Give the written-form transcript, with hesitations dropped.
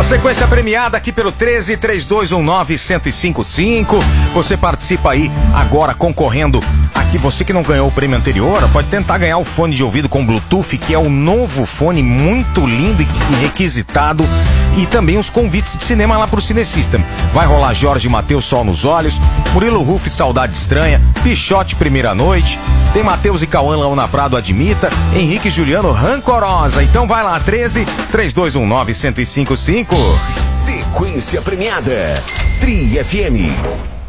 Sequência premiada aqui pelo 13-3219-1055. Você participa aí agora concorrendo aqui. Você que não ganhou o prêmio anterior, pode tentar ganhar o fone de ouvido com Bluetooth, que é o novo fone muito lindo e requisitado. E também os convites de cinema lá pro Cinesystem. Vai rolar Jorge Mateus, Sol nos Olhos, Murilo Ruff, Saudade Estranha, Pichote, Primeira Noite. Tem Matheus e Cauã, Launa Prado, Admita, Henrique e Juliano, Rancorosa. Então vai lá, 13-3219-1055. Sequência premiada. Tri FM.